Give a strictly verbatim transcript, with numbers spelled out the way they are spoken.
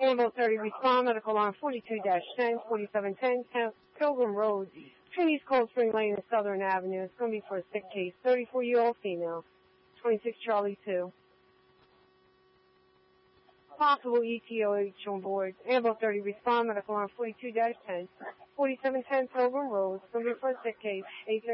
Ambulance thirty, respond, medical alarm forty-two ten, forty-seven ten, Pilgrim Road, between East Cold Spring Lane and Southern Avenue. It's going to be for a sick case, thirty-four-year-old female, twenty-six Charlie two. Possible E T O H on board. Ambulance thirty, respond, medical alarm forty-two ten, forty-seven ten, Pilgrim Road. It's going to be for a sick case, eight